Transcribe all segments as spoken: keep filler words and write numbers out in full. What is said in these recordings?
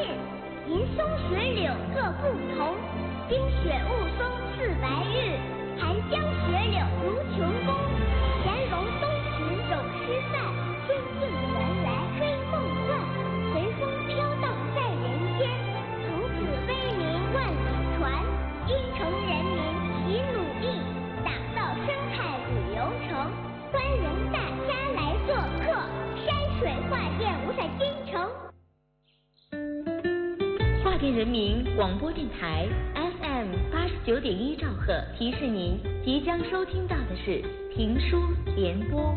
日，银松雪柳各不同。冰雪雾凇似白日，寒江雪柳如琼宫。闲容东池有诗范，春尽原来追梦幻。随风飘荡在人间，从此威名万里传。京城人民齐努力，打造生态旅游城。欢迎大家来做客，山水画店无在京城。 华电人民广播电台 F M 八十九点一兆赫提示您，即将收听到的是评书联播。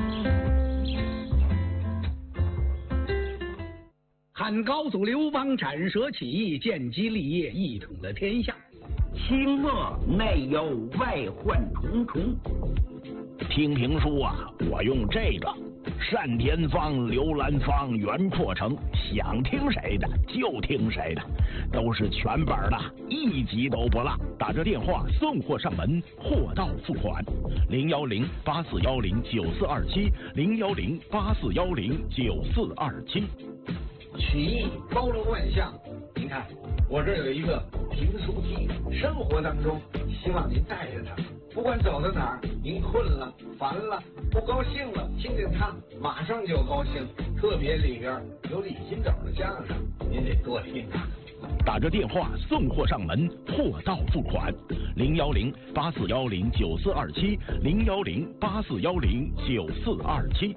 汉高祖刘邦斩蛇起义，建基立业，一统了天下。 清末内忧外患重重。 听评书啊，我用这个单田芳、刘兰芳、袁阔成，想听谁的就听谁的，都是全本的，一集都不落。打这电话送货上门，货到付款。零幺零八四幺零九四二七，零幺零八四幺零九四二七。 曲艺包罗万象，您看我这有一个评书机，生活当中希望您带着它，不管走到哪儿，您困了、烦了、不高兴了，听听它，马上就高兴。特别里边有李金斗的相声，您得多听啊。 打着电话送货上门，货到付款。零幺零八四幺零九四二七，零幺零八四幺零九四二七。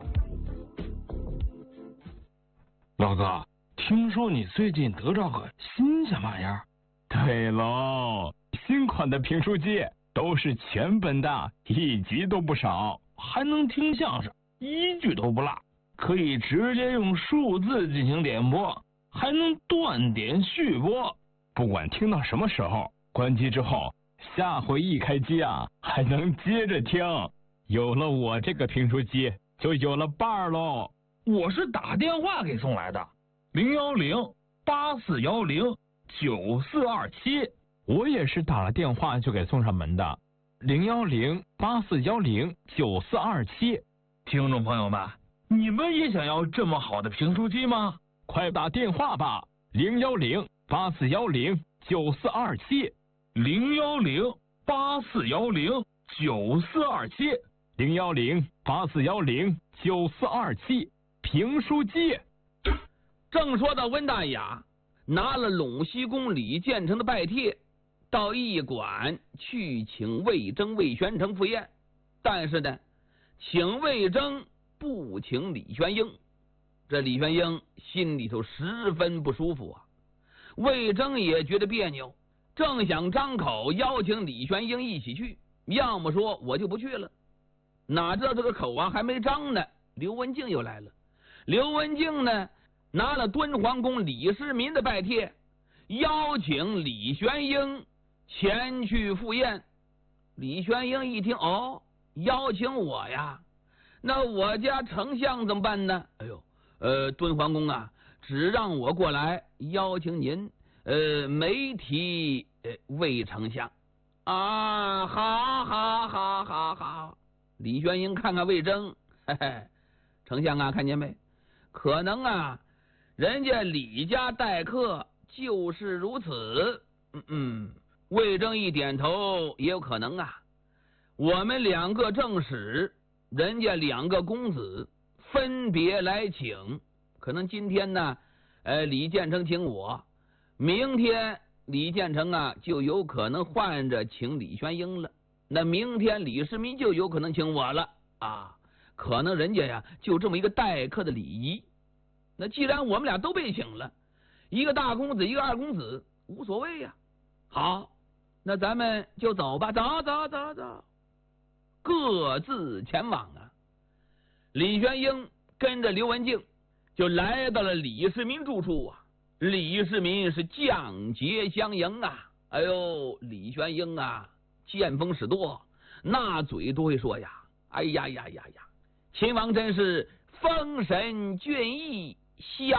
老哥，听说你最近得着个新鲜玩意儿？ 对喽，新款的评书机都是全本的，一集都不少， 还能听相声，一句都不落，可以直接用数字进行点播，还能断点续播， 不管听到什么时候，关机之后，下回一开机啊，还能接着听。有了我这个评书机，就有了伴儿喽。 我是打电话给送来的，零幺零八四幺零九四二七。 我也是打了电话就给送上门的，零幺零八四幺零九四二七。 听众朋友们，你们也想要这么好的评书机吗？ 快打电话吧，零幺零八四幺零九四二七， 零幺零八四幺零九四二七， 零幺零八四幺零九四二七。评书机。 正说到温大雅拿了陇西公李建成的拜帖，到驿馆去请魏征、魏玄成赴宴，但是呢，请魏征不请李玄英。这李玄英心里头十分不舒服啊，魏征也觉得别扭，正想张口邀请李玄英一起去，要么说我就不去了，哪知道这个口啊还没张呢，刘文静又来了。刘文静呢，拿了敦煌宫李世民的拜帖，邀请李玄英前去赴宴。李玄英一听，哦，邀请我呀，那我家丞相怎么办呢？哎呦，呃，敦煌宫啊，只让我过来邀请您，呃，没提呃魏丞相啊，好好好好好。李玄英看看魏征，嘿嘿，丞相啊，看见没？可能啊，人家李家待客就是如此。嗯嗯，魏征一点头，也有可能啊。我们两个正使，人家两个公子分别来请，可能今天呢，呃，李建成请我，明天李建成啊就有可能换着请李玄英了，那明天李世民就有可能请我了啊。可能人家呀就这么一个待客的礼仪。那既然我们俩都被请了，一个大公子一个二公子无所谓呀。好，那咱们就走吧，走走走走，各自前往啊。李玄英跟着刘文静就来到了李世民住处啊。李世民是将节相迎啊。哎呦，李玄英啊见风使舵，那嘴都会说呀，哎呀呀呀呀，秦王真是丰神俊逸，骁